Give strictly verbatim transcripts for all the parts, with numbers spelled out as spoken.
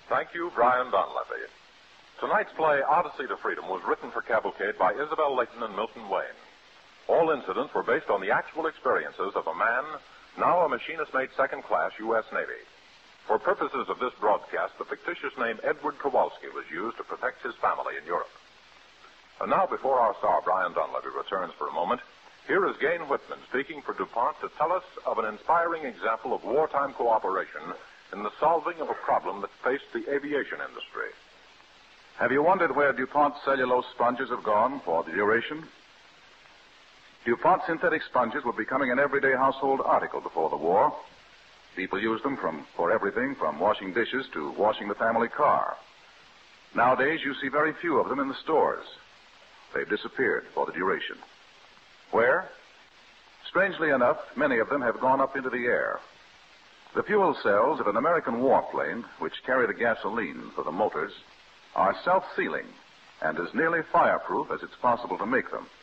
Thank you, Brian Donlevy. Tonight's play, Odyssey to Freedom, was written for Cavalcade by Isabel Layton and Milton Wayne. All incidents were based on the actual experiences of a man, now a machinist-made second-class U S Navy. For purposes of this broadcast, the fictitious name Edward Kowalski was used to protect his family in Europe. And now, before our star, Brian Donlevy, returns for a moment, here is Gane Whitman speaking for DuPont to tell us of an inspiring example of wartime cooperation in the solving of a problem that faced the aviation industry. Have you wondered where DuPont cellulose sponges have gone for the duration? DuPont synthetic sponges were becoming an everyday household article before the war. People used them from, for everything from washing dishes to washing the family car. Nowadays, you see very few of them in the stores. They've disappeared for the duration. Where? Strangely enough, many of them have gone up into the air. The fuel cells of an American warplane, which carry the gasoline for the motors, are self-sealing and as nearly fireproof as it's possible to make them.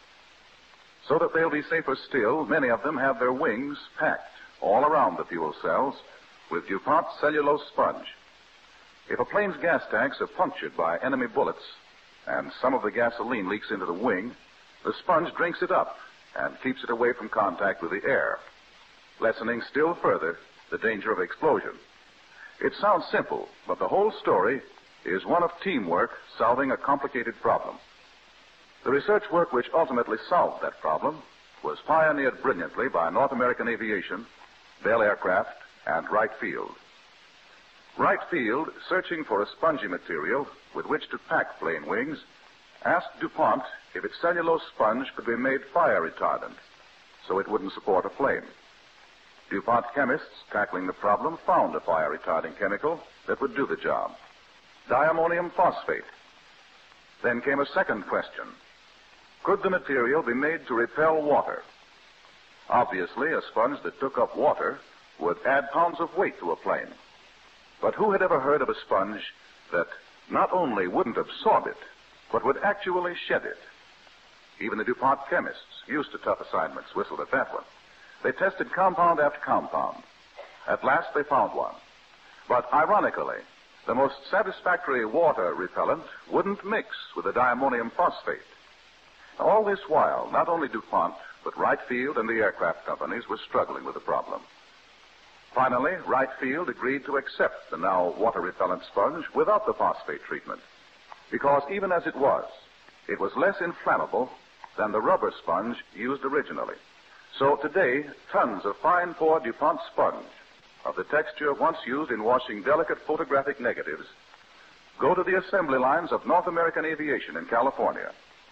So that they'll be safer still, many of them have their wings packed all around the fuel cells with DuPont cellulose sponge. If a plane's gas tanks are punctured by enemy bullets and some of the gasoline leaks into the wing, the sponge drinks it up and keeps it away from contact with the air, lessening still further the danger of explosion. It sounds simple, but the whole story is one of teamwork solving a complicated problem. The research work which ultimately solved that problem was pioneered brilliantly by North American Aviation, Bell Aircraft, and Wright Field. Wright Field, searching for a spongy material with which to pack plane wings, asked DuPont if its cellulose sponge could be made fire retardant so it wouldn't support a flame. DuPont chemists tackling the problem found a fire retarding chemical that would do the job: diammonium phosphate. Then came a second question. Could the material be made to repel water? Obviously, a sponge that took up water would add pounds of weight to a plane. But who had ever heard of a sponge that not only wouldn't absorb it, but would actually shed it? Even the DuPont chemists, used to tough assignments, whistled at that one. They tested compound after compound. At last they found one. But ironically, the most satisfactory water repellent wouldn't mix with the diammonium phosphate. All this while, not only DuPont, but Wright Field and the aircraft companies were struggling with the problem. Finally, Wright Field agreed to accept the now water-repellent sponge without the phosphate treatment, because even as it was, it was less inflammable than the rubber sponge used originally. So today, tons of fine-pored DuPont sponge of the texture once used in washing delicate photographic negatives go to the assembly lines of North American Aviation in California.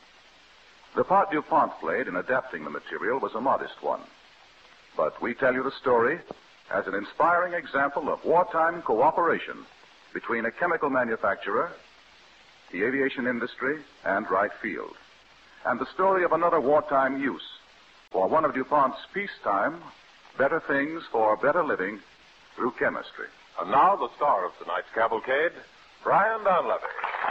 The part DuPont played in adapting the material was a modest one. But we tell you the story as an inspiring example of wartime cooperation between a chemical manufacturer, the aviation industry, and Wright Field. And the story of another wartime use for one of DuPont's peacetime better things for better living through chemistry. And now the star of tonight's cavalcade, Brian Donlevy.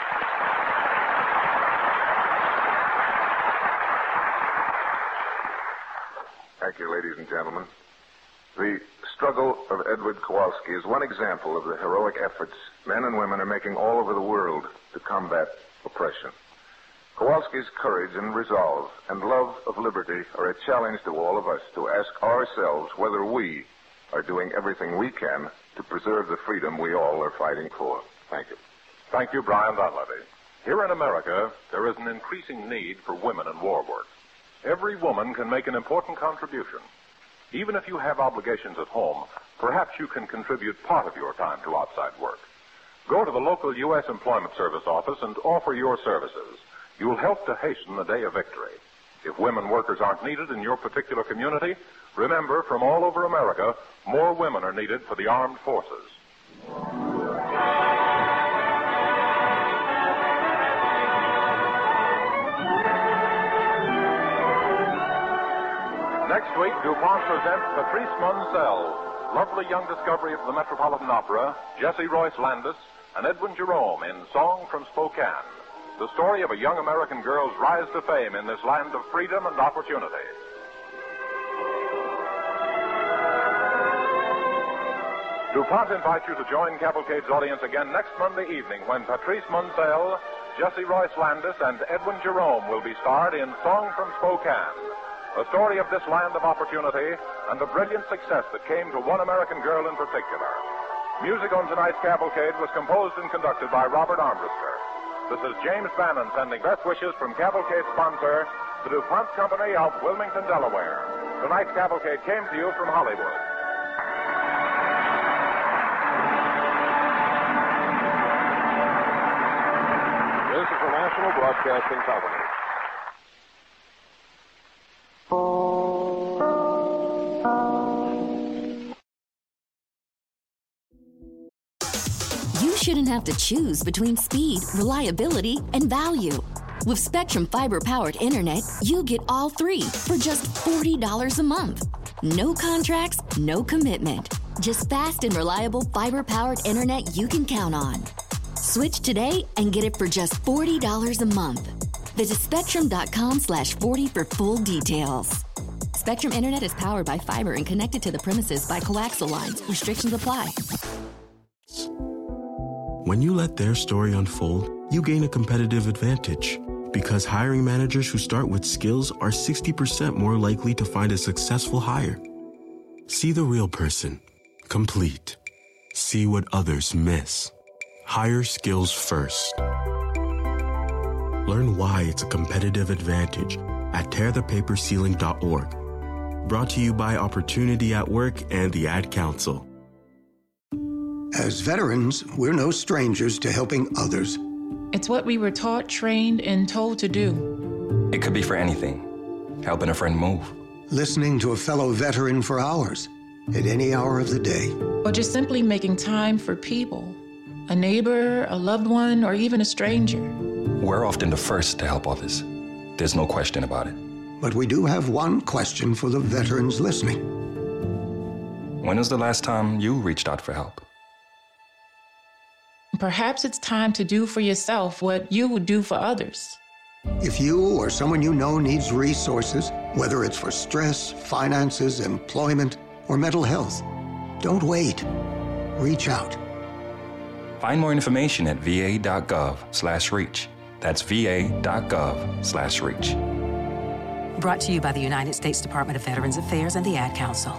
Thank you, ladies and gentlemen. The struggle of Edward Kowalski is one example of the heroic efforts men and women are making all over the world to combat oppression. Kowalski's courage and resolve and love of liberty are a challenge to all of us to ask ourselves whether we are doing everything we can to preserve the freedom we all are fighting for. Thank you. Thank you, Brian Donlevy. Here in America, there is an increasing need for women in war work. Every woman can make an important contribution. Even if you have obligations at home, perhaps you can contribute part of your time to outside work. Go to the local U S Employment Service office and offer your services. You will help to hasten the day of victory. If women workers aren't needed in your particular community, remember, from all over America, more women are needed for the armed forces. Next week, DuPont presents Patrice Munsell, lovely young discovery of the Metropolitan Opera, Jesse Royce Landis, and Edwin Jerome in Song from Spokane. The story of a young American girl's rise to fame in this land of freedom and opportunity. DuPont invites you to join Cavalcade's audience again next Monday evening when Patrice Munsell, Jesse Royce Landis, and Edwin Jerome will be starred in Song from Spokane, a story of this land of opportunity and the brilliant success that came to one American girl in particular. Music on tonight's Cavalcade was composed and conducted by Robert Armbruster. This is James Bannon sending best wishes from Cavalcade's sponsor, the DuPont Company of Wilmington, Delaware. Tonight's Cavalcade came to you from Hollywood. This is the National Broadcasting Company. You shouldn't have to choose between speed, reliability, and value. With Spectrum fiber-powered internet, you get all three for just forty dollars a month. No contracts, no commitment. Just fast and reliable fiber-powered internet you can count on. Switch today and get it for just forty dollars a month. Visit spectrum.com slash 40 for full details. Spectrum Internet is powered by fiber and connected to the premises by coaxial lines. Restrictions apply. When you let their story unfold, you gain a competitive advantage because hiring managers who start with skills are sixty percent more likely to find a successful hire. See the real person, complete. See what others miss. Hire skills first. Learn why it's a competitive advantage at tear the paper ceiling dot org. Brought to you by Opportunity at Work and the Ad Council. As veterans, we're no strangers to helping others. It's what we were taught, trained, and told to do. It could be for anything. Helping a friend move. Listening to a fellow veteran for hours, at any hour of the day. Or just simply making time for people. A neighbor, a loved one, or even a stranger. We're often the first to help others. There's no question about it. But we do have one question for the veterans listening. When was the last time you reached out for help? Perhaps it's time to do for yourself what you would do for others. If you or someone you know needs resources, whether it's for stress, finances, employment, or mental health, don't wait. Reach out. Find more information at va.gov slash reach. That's va.gov slash reach. Brought to you by the United States Department of Veterans Affairs and the Ad Council.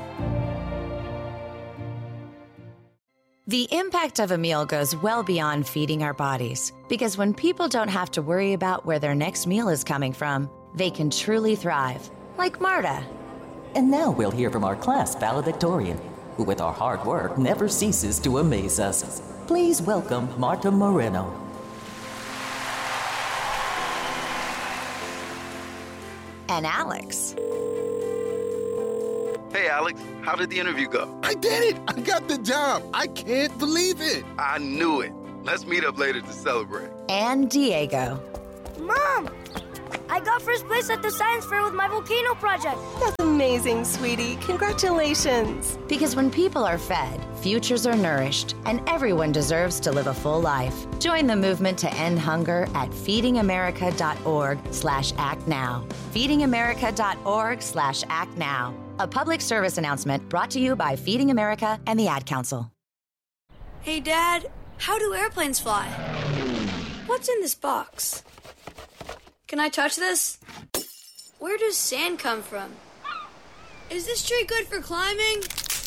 The impact of a meal goes well beyond feeding our bodies, because when people don't have to worry about where their next meal is coming from, they can truly thrive, like Marta. And now we'll hear from our class valedictorian, who with our hard work never ceases to amaze us. Please welcome Marta Moreno. And Alex. Hey, Alex, how did the interview go? I did it! I got the job! I can't believe it! I knew it. Let's meet up later to celebrate. And Diego. Mom! I got first place at the science fair with my volcano project. That's amazing, sweetie. Congratulations. Because when people are fed, futures are nourished, and everyone deserves to live a full life. Join the movement to end hunger at feedingamerica.org slash act now. feedingamerica.org slash act now. A public service announcement brought to you by Feeding America and the Ad Council. Hey, Dad, how do airplanes fly? What's in this box? Can I touch this? Where does sand come from? Is this tree good for climbing?